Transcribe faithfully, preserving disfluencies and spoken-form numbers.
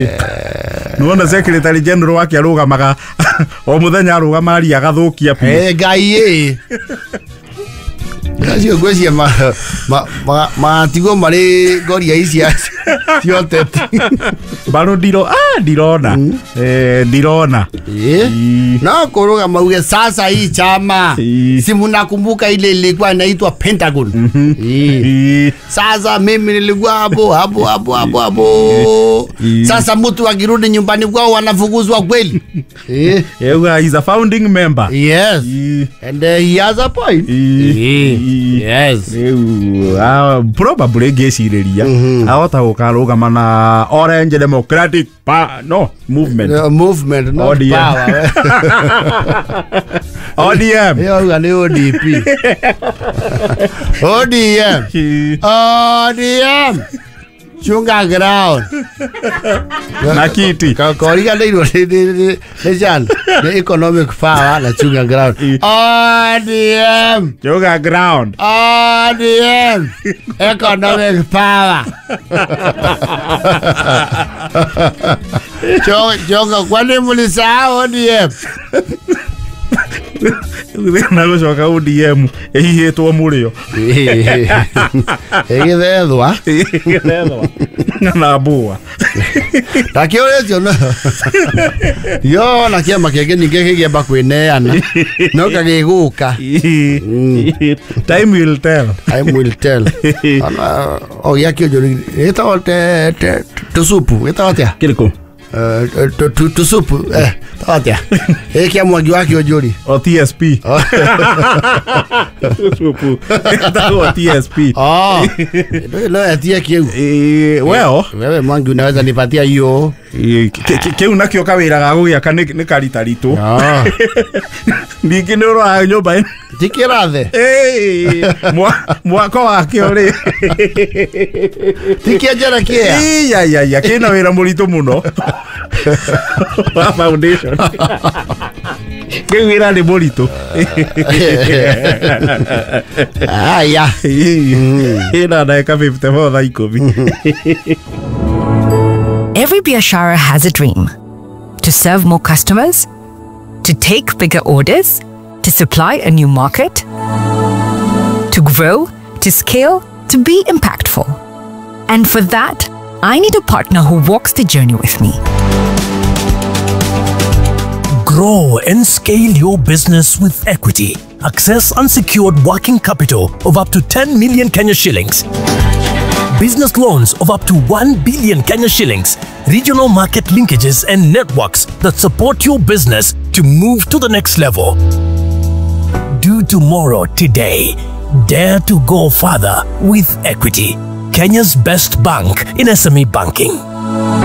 Nuona secretary general wake arugamaga o muthenya arugama ari agathukia pi. Eh ngai eh. Ngasio gwecia ma ma ma tigo mari goria ici cionte. Baro ndiro ah ndirona. Eh ndirona. Eh. Na kuruga mauge sasa hii chama. Si mnakumbuka ile ilikuwa inaitwa Pentagon. Eh. Sasa mimi nilikuwa hapo hapo hapo hapo hapo. Sasa mtu akirudi nyumbani kwao wanafukuzwa kweli. Eh. Yeah, he's a founding member. Yes. And uh, he has a point. Yes. Uh, probably gecireria ahota gukaruga mana Orange Democratic pa no movement uh, movement not O D M. Power. O D M. Yo ni O D P. O D M. O D M. Chunga ground. Nakiti. Koriga ndio ni jan. The economic power na chunga ground. O D M. Chunga ground. O D M. Economic power. Chunga chunga kwani mulisahau O D M? Na gucoka O D M ehitwo murio egithethwa egithethwa na bua takioretio no yo na kiama kenge ninge kigemba kwineana no kagiguka. Time will tell. Time will tell. Ana o yakio jori eta te te supu eta atia kiriko tu tu tu supu eh atia e kia mwangi wake ojuri o T S P supu eta o T S P ah no atia kiu eh well wewe mwangi unaweza nipatia hiyo kiu nakio kawira ga gugiaka ni karita ritu ningi ni ro nyumba tikirathe eh mwako wake ori tikia jara kia ya ya ya kina wira muritu muno foundation kewira ni muritu aya ina dakika fifty-four thaa ikumi. Every biashara has a dream: to serve more customers, to take bigger orders, to supply a new market, to grow, to scale, to be impactful. And for that, I need a partner who walks the journey with me. Grow and scale your business with equity. Access unsecured working capital of up to ten million Kenya shillings. Business loans of up to one billion Kenya shillings. Regional market linkages and networks that support your business to move to the next level. Do tomorrow today. Dare to go further with Equity, Kenya's best bank in S M E banking.